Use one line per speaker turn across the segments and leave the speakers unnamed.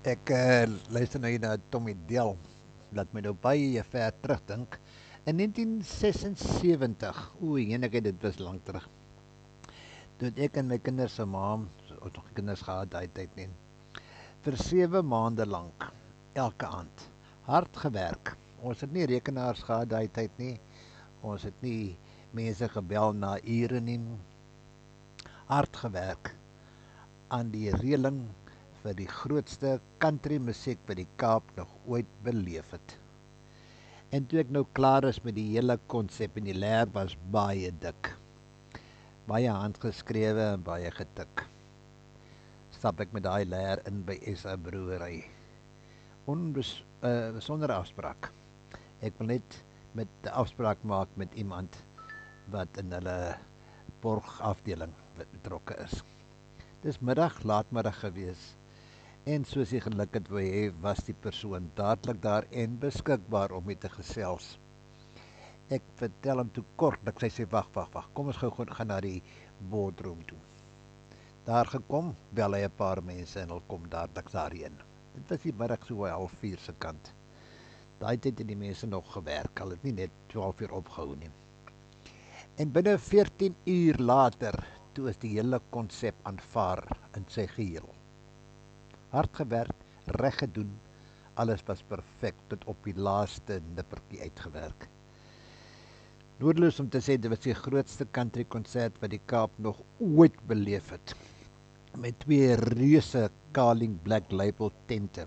Ek luister nou hier na Tommy Dell. Laat my nou baie ver terugdink. In 1976, dit was lank terug. Toe het ek en my kinders se ma, ons nog kinders gehad daai tyd nie, vir 7 maande lank elke aand hard gewerk. Ons het nie rekenaars gehad daai tyd nie. Ons het nie mense gebel na ure nie. Hard gewerk aan die reëling vir die grootste country musiek wat die Kaap nog ooit beleef het. En toe ek nou klaar is met die hele konsep en die leer was baie dik. Baie handgeskrewe en baie getik. Stap ek met daai leer in by SA Brewery. Sonder afspraak. Ek wil net met 'n afspraak maak met iemand wat in hulle borgafdeling betrokke is. Dis laatmiddag gewees. En soos hy geluk het wou hê, was die persoon dadelik daar en beskikbaar om mee te gesels. Ek vertel hom toe kortliks, hy sê wag, kom ons gaan na die boardroom toe. Daar gekom, bel hy 'n paar mense en hulle kom dadelik daarheen. Dit was die middag so 3:30 se kant. Daai tyd het die mense nog gewerk, hulle het nie net 12 uur opgehou nie. En binne 14 uur later, toe is die hele konsep aanvaar in sy geheel. Hard gewerk, reg gedoen, alles was perfek tot op die laaste nippertjie uitgewerk. Noodloos om te sê dit was die grootste country konsert wat die Kaap nog ooit beleef het. Met 2 reuse Carling Black Label tente.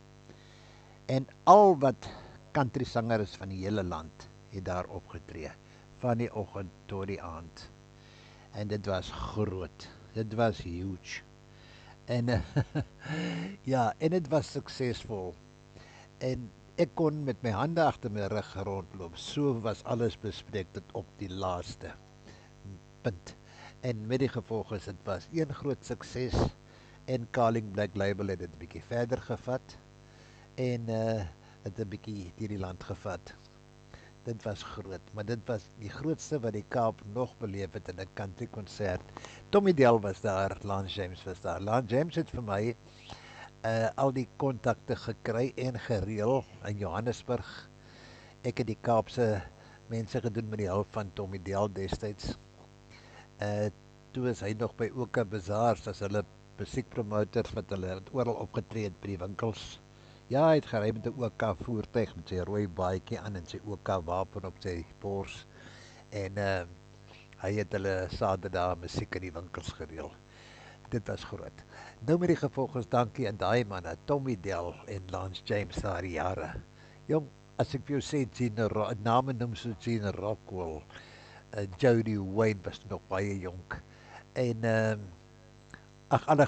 En al wat country sangers is van die hele land het daar opgetree, van die oggend tot die aand. En dit was groot. Dit was huge. En ja, en dit was suksesvol. En ek kon met my hande agter my rug rondloop. So was alles bespreek tot op die laaste punt. En met die gevolg is dit was een groot sukses en Carling Black Label het dit 'n bietjie verder gevat en het 'n bietjie deur die land gevat. Dit was groot, maar dit was die grootste wat die Kaap nog beleef het in 'n country konsert. Tommy Dell was daar, Lance James was daar. Lance James het vir my al die kontakte gekry en gereël in Johannesburg. Ek het die Kaapse mense gedoen met die hulp van Tommy Dell destyds. Toe is hy nog by Oka Bazaars as hulle musiekpromoters wat hulle oral opgetree het by die winkels. Ja, hy het gery met 'n OK voertuig met sy rooi baadjie aan en sy OK wapen op sy bors. En hy het hulle Saterdag musiek in die winkels gereël. Dit was groot. Nou met die gevolg is dankie aan daai manne, Tommy Dell en Lance James daar jare. Jong, as ek vir jou sê Gene name noem so Gene Rockwell, Jody Wayne was nog baie jonk. En ag alle